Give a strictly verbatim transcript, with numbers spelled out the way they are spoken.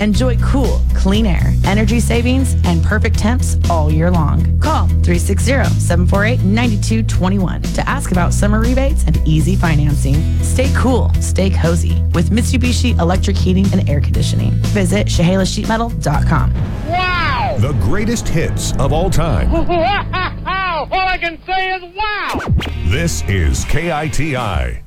Enjoy cool, clean air, energy savings, and perfect temps all year long. Call three six zero, seven four eight, nine two two one to ask about summer rebates and easy financing. Stay cool, stay cozy with Mitsubishi Electric Heating and Air Conditioning. Visit Chehalis Sheet Metal dot com. Wow! The greatest hits of all time. All I can say is wow! This is K I T I.